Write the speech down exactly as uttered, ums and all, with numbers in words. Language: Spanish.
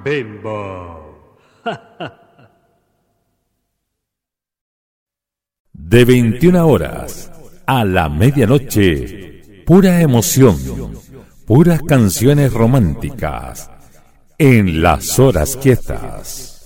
Bimbo. De veintiuna horas a la medianoche, pura emoción, puras canciones románticas en Las Horas Quietas.